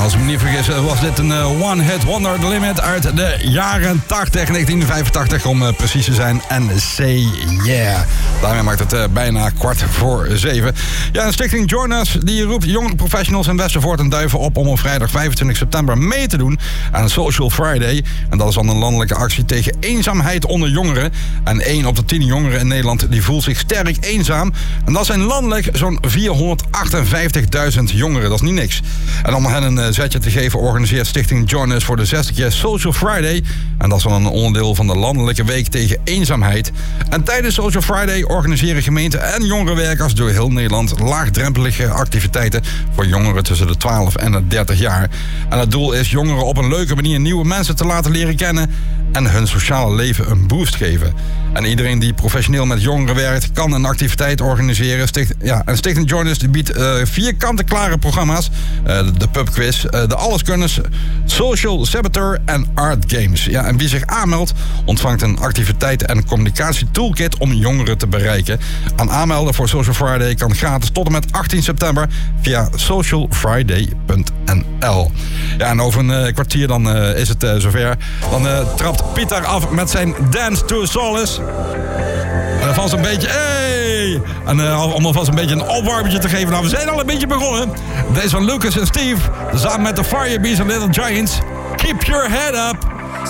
Als ik me niet vergis was dit een one-hit wonder, The Limit uit de jaren 80, 1985 om precies te zijn. En Say Yeah. Daarmee maakt het bijna 6:15. Ja, een stichting Join Us die roept jongere professionals in Westervoort en Duiven op om op vrijdag 25 september mee te doen aan Social Friday. En dat is dan een landelijke actie tegen eenzaamheid onder jongeren. En 1 op de 10 jongeren in Nederland die voelt zich sterk eenzaam. En dat zijn landelijk zo'n 458.000 jongeren. Dat is niet niks. En om hen een zetje te geven organiseert stichting Join Us voor de 6e keer Social Friday. En dat is dan een onderdeel van de landelijke week tegen eenzaamheid. En tijdens Social Friday organiseren gemeenten en jongerenwerkers door heel Nederland laagdrempelige activiteiten voor jongeren tussen de 12 en de 30 jaar. En het doel is jongeren op een leuke manier nieuwe mensen te laten leren kennen en hun sociale leven een boost geven. En iedereen die professioneel met jongeren werkt, kan een activiteit organiseren. En Stichting Join Us biedt 4 kant-en-klare programma's. De pubquiz, de alleskunners, Social Saboteur en Art Games. Ja, en wie zich aanmeldt, ontvangt een activiteiten- en communicatietoolkit om jongeren te bereiken. Aan aanmelden voor Social Friday kan gratis tot en met 18 september via socialfriday.nl. Ja, en over een kwartier dan is het zover. Dan trapt Pieter af met zijn Dance to Solace. En alvast een beetje, En om alvast een beetje een opwarmetje te geven. Nou, we zijn al een beetje begonnen. Deze van Lucas en Steve, samen met de Firebeats en Little Giants. Keep your head up.